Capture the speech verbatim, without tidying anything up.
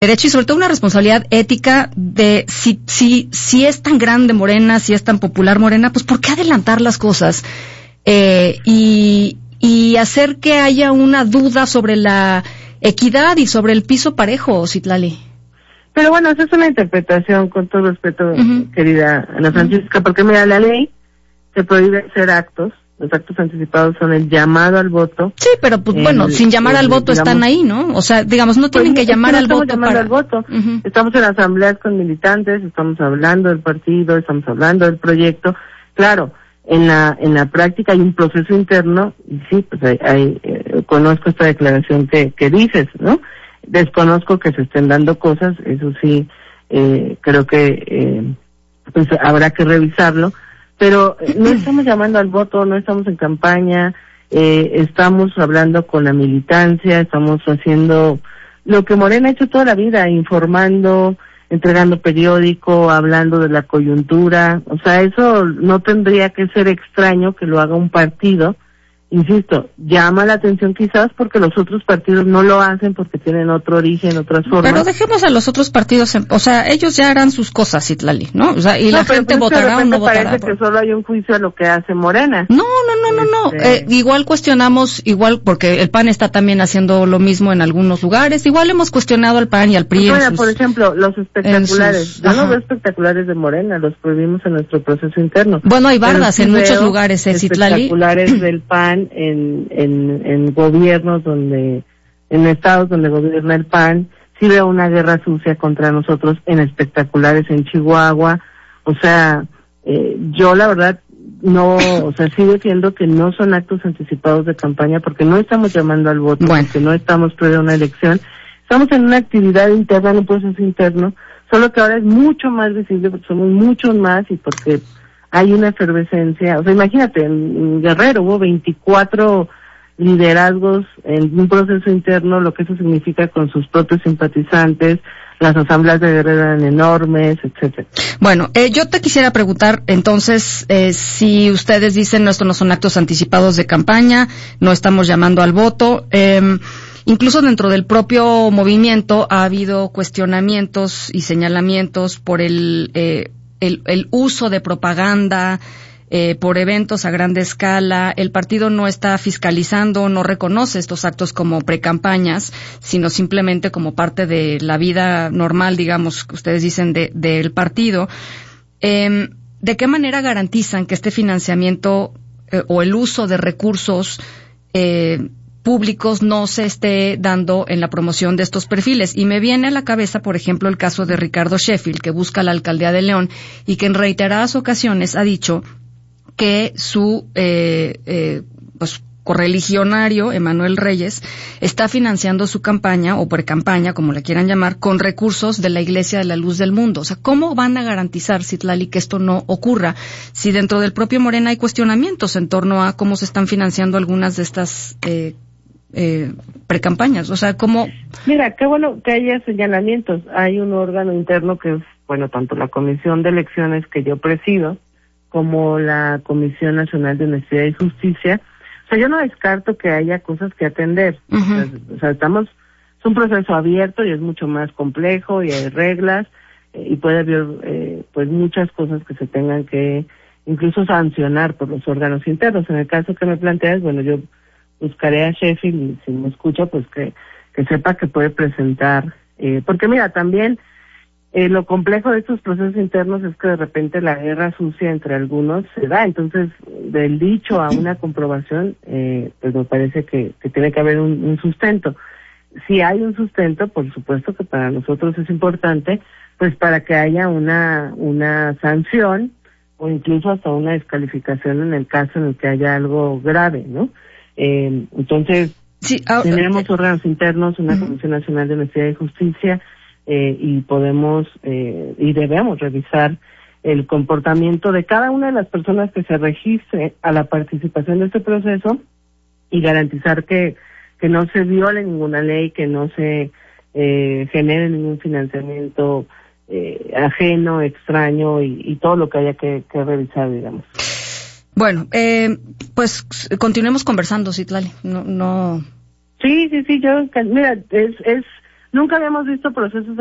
derecho y sobre todo una responsabilidad ética de si, si, si es tan grande Morena, si es tan popular Morena, pues ¿por qué adelantar las cosas? Eh, y, y hacer que haya una duda sobre la equidad y sobre el piso parejo, Citlali. Pero bueno, esa es una interpretación, con todo respeto, uh-huh. querida Ana Francisca, uh-huh. porque mira, la ley te prohíbe hacer actos. Los actos anticipados son el llamado al voto. Sí, pero pues el, bueno, sin llamar el, al voto digamos, están ahí, ¿no? O sea, digamos, no tienen pues, que llamar es que no al voto para... al voto. Uh-huh. Estamos en asambleas con militantes, estamos hablando del partido, estamos hablando del proyecto. Claro, en la en la práctica hay un proceso interno, y sí, pues hay, hay eh, conozco esta declaración que, que dices, ¿no? Desconozco que se estén dando cosas, eso sí, eh, creo que eh, pues habrá que revisarlo. Pero no estamos llamando al voto, no estamos en campaña, eh, estamos hablando con la militancia, estamos haciendo lo que Morena ha hecho toda la vida, informando, entregando periódico, hablando de la coyuntura. O sea, eso no tendría que ser extraño que lo haga un partido. Insisto, llama la atención quizás porque los otros partidos no lo hacen porque tienen otro origen, otras formas. Pero dejemos a los otros partidos, en, o sea, ellos ya harán sus cosas, Citlali, ¿no? O sea, y no, la gente votará o no votará. Parece por... que solo hay un juicio a lo que hace Morena. No, no, no, no, no. Este... Eh, igual cuestionamos, igual porque el P A N está también haciendo lo mismo en algunos lugares. Igual hemos cuestionado al P A N y al P R I. Bueno, sus, por ejemplo, los espectaculares. Sus, Yo no veo espectaculares de Morena, los prohibimos en nuestro proceso interno. Bueno, hay bardas en muchos lugares, eh, Citlali. Espectaculares del P A N en En, en gobiernos donde, en estados donde gobierna el P A N, sí veo una guerra sucia contra nosotros en espectaculares en Chihuahua. O sea, eh, yo la verdad no, o sea, sí defiendo que no son actos anticipados de campaña porque no estamos llamando al voto, bueno. porque no estamos previo a una elección. Estamos en una actividad interna, en un proceso interno, solo que ahora es mucho más visible porque somos muchos más y porque hay una efervescencia. O sea, imagínate, en Guerrero hubo veinticuatro liderazgos en un proceso interno, lo que eso significa con sus propios simpatizantes, las asambleas de Guerrero eran enormes, etcétera. Bueno, eh, yo te quisiera preguntar, entonces, eh, si ustedes dicen, no, esto no son actos anticipados de campaña, no estamos llamando al voto, eh, incluso dentro del propio movimiento ha habido cuestionamientos y señalamientos por el, eh, el, el uso de propaganda, Eh, por eventos a grande escala. El partido no está fiscalizando, no reconoce estos actos como precampañas, sino simplemente como parte de la vida normal, digamos, que ustedes dicen, de, del partido. Eh, ¿De qué manera garantizan que este financiamiento eh, o el uso de recursos eh, públicos no se esté dando en la promoción de estos perfiles? Y me viene a la cabeza, por ejemplo, el caso de Ricardo Sheffield, que busca la alcaldía de León y que en reiteradas ocasiones ha dicho que su eh, eh, pues correligionario, Emanuel Reyes, está financiando su campaña, o precampaña, como le quieran llamar, con recursos de la Iglesia de la Luz del Mundo. O sea, ¿cómo van a garantizar, Citlali, que esto no ocurra? Si dentro del propio Morena hay cuestionamientos en torno a cómo se están financiando algunas de estas eh, eh, precampañas. O sea, ¿cómo...? Mira, qué bueno que haya señalamientos. Hay un órgano interno que es, bueno, tanto la Comisión de Elecciones que yo presido, como la Comisión Nacional de Honestidad y Justicia. O sea, yo no descarto que haya cosas que atender. Uh-huh. O sea, o sea, estamos, es un proceso abierto y es mucho más complejo y hay reglas eh, y puede haber eh, pues muchas cosas que se tengan que incluso sancionar por los órganos internos. En el caso que me planteas, bueno, yo buscaré a Sheffield y si me escucha, pues que, que sepa que puede presentar, eh, porque mira, también Eh, lo complejo de estos procesos internos es que de repente la guerra sucia entre algunos se da, entonces del dicho a una comprobación, eh, pues me parece que, que tiene que haber un, un sustento. Si hay un sustento, por supuesto que para nosotros es importante, pues para que haya una una sanción o incluso hasta una descalificación en el caso en el que haya algo grave, ¿no? Eh, entonces, sí, oh, tenemos okay. órganos internos, una uh-huh. Comisión Nacional de Honestidad y Justicia, Eh, y podemos eh, y debemos revisar el comportamiento de cada una de las personas que se registre a la participación de este proceso y garantizar que, que no se viole ninguna ley, que no se eh, genere ningún financiamiento eh, ajeno, extraño y, y todo lo que haya que, que revisar, digamos. Bueno, eh, pues continuemos conversando, Citlali. No, no. Sí, sí, sí, yo, mira, es, es Nunca habíamos visto procesos